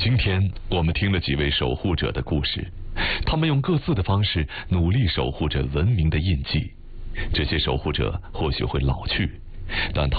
今天我们听了几位守护者的故事，他们用各自的方式努力守护着文明的印记。这些守护者或许会老去，但